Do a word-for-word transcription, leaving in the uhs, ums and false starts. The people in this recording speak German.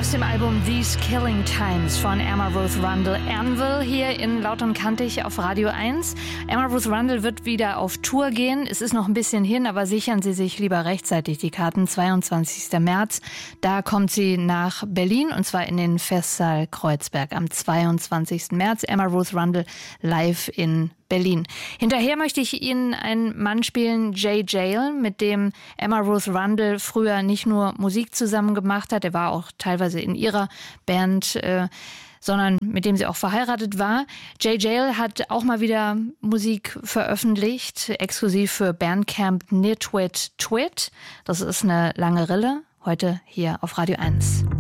Aus dem Album These Killing Times von Emma Ruth Rundle. Anvil hier in Laut und Kantig auf Radio eins. Emma Ruth Rundle wird wieder auf Tour gehen. Es ist noch ein bisschen hin, aber sichern Sie sich lieber rechtzeitig die Karten. zweiundzwanzigster März. Da kommt sie nach Berlin und zwar in den Festsaal Kreuzberg am zweiundzwanzigsten März. Emma Ruth Rundle live in Berlin. Hinterher möchte ich Ihnen einen Mann spielen, Jay Jail, mit dem Emma Ruth Rundle früher nicht nur Musik zusammen gemacht hat, er war auch teilweise in ihrer Band, äh, sondern mit dem sie auch verheiratet war. Jay Jail hat auch mal wieder Musik veröffentlicht, exklusiv für Bandcamp Nitwit Twit. Das ist eine lange Rille, heute hier auf Radio eins.